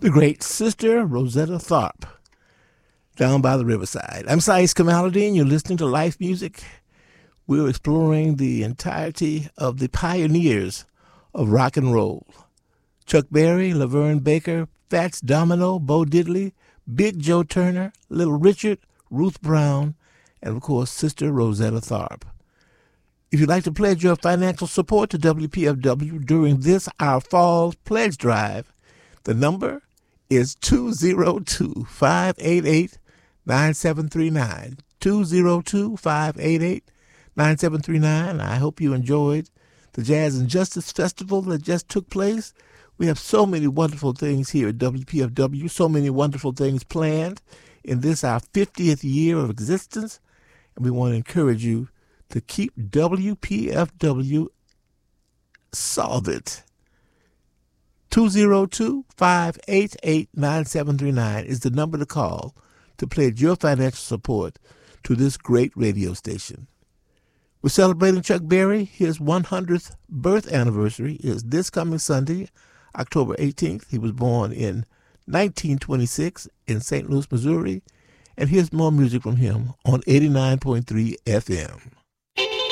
the great Sister Rosetta Tharpe, down by the riverside. I'm Sais Kamaludin, and you're listening to Life Music. We're exploring the entirety of the pioneers of rock and roll. Chuck Berry, Laverne Baker, Fats Domino, Bo Diddley, Big Joe Turner, Little Richard, Ruth Brown, and of course, Sister Rosetta Tharpe. If you'd like to pledge your financial support to WPFW during this, our fall pledge drive, the number is 202-588-9739. 202-588-9739. I hope you enjoyed the Jazz and Justice Festival that just took place. We have so many wonderful things here at WPFW, so many wonderful things planned in this, our 50th year of existence. And we want to encourage you to keep WPFW solvent. 202-588-9739 is the number to call to pledge your financial support to this great radio station. We're celebrating Chuck Berry. His 100th birth anniversary is this coming Sunday, October 18th. He was born in 1926 in St. Louis, Missouri. And here's more music from him on 89.3 FM.